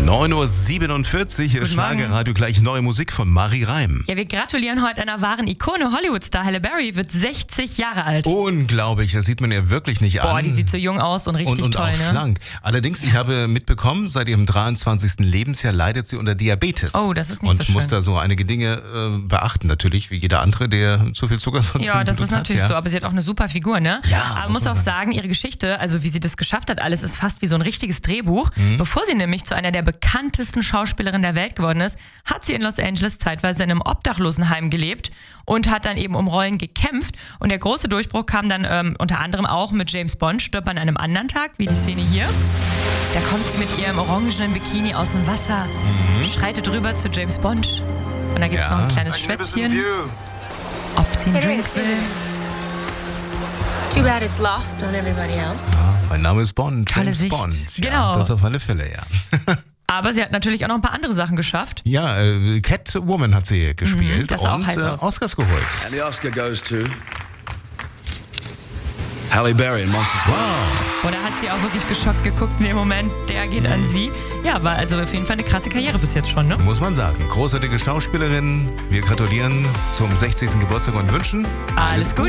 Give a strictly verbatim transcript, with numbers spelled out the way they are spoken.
neun Uhr siebenundvierzig, Guten Schlagerradio, gleich neue Musik von Marie Reim. Ja, wir gratulieren heute einer wahren Ikone. Hollywood-Star Halle Berry wird sechzig Jahre alt. Unglaublich, das sieht man ihr wirklich nicht an. Boah, die sieht so jung aus und richtig und, und toll, auch ne? schlank. Allerdings, ich habe mitbekommen, seit ihrem dreiundzwanzigsten Lebensjahr leidet sie unter Diabetes. Oh, das ist nicht und so schön. Und muss da so einige Dinge äh, beachten, natürlich, wie jeder andere, der zu viel Zucker sonst Ja, im das Blut ist natürlich hat, ja. so, aber sie hat auch eine super Figur, ne? Ja, aber muss muss man auch sagen, ihre Geschichte, also wie sie das geschafft hat, alles ist fast wie so ein richtiges Drehbuch. Mhm. Bevor sie nämlich zu einer der bekanntesten Schauspielerinnen der Welt geworden ist, hat sie in Los Angeles zeitweise in einem Obdachlosenheim gelebt und hat dann eben um Rollen gekämpft. Und der große Durchbruch kam dann ähm, unter anderem auch mit James Bond, stirbt an einem anderen Tag, wie die Szene hier. Da kommt sie mit ihrem orangenen Bikini aus dem Wasser, mhm. schreitet rüber zu James Bond. Und da gibt es ja. noch ein kleines Schwätzchen, ob sie einen Drink will. Too bad it's lost on everybody else. Ja, mein Name ist Bond, Tolle James Sicht. Bond. Ja, Genau. das auf alle Fälle, ja. Aber sie hat natürlich auch noch ein paar andere Sachen geschafft. Ja, äh, Catwoman hat sie gespielt mhm, das sah und auch heiß äh, aus. Oscars geholt. And the Oscar goes to Halle Berry in Monsters. Wow. Und da hat sie auch wirklich geschockt geguckt in dem Moment. Der geht mhm. an sie. Ja, war also auf jeden Fall eine krasse Karriere bis jetzt schon, ne? Muss man sagen. Großartige Schauspielerin. Wir gratulieren zum sechzigsten Geburtstag und wünschen alles Gute.